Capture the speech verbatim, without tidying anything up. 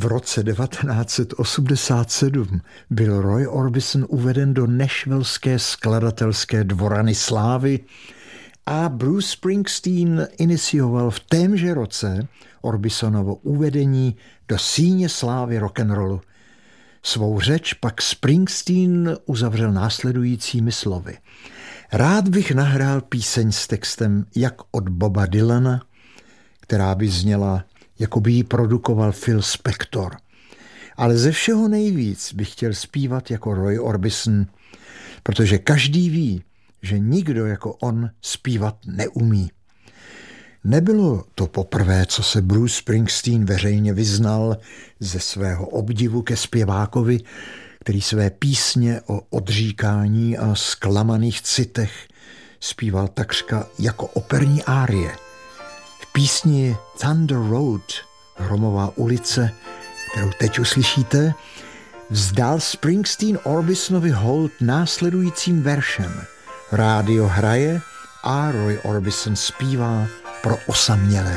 V roce devatenáct set osmdesát sedm byl Roy Orbison uveden do nashvillské skladatelské dvorany slávy a Bruce Springsteen inicioval v témže roce Orbisonovo uvedení do síně slávy rock'n'rollu. Svou řeč pak Springsteen uzavřel následujícími slovy. Rád bych nahrál píseň s textem jak od Boba Dylana, která by zněla, jako by ji produkoval Phil Spector. Ale ze všeho nejvíc bych chtěl zpívat jako Roy Orbison, protože každý ví, že nikdo jako on zpívat neumí. Nebylo to poprvé, co se Bruce Springsteen veřejně vyznal ze svého obdivu ke zpěvákovi, který své písně o odříkání a zklamaných citech zpíval takřka jako operní árie. V písni Thunder Road, Hromová ulice, kterou teď uslyšíte, vzdal Springsteen Orbisonovi hold následujícím veršem. Rádio hraje a Roy Orbison zpívá pro osamělé.